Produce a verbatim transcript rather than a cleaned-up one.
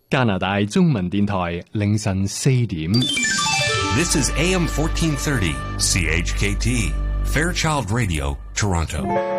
加拿大中文電台凌晨四點。 This is A M fourteen thirty C H K T Fairchild Radio, Toronto.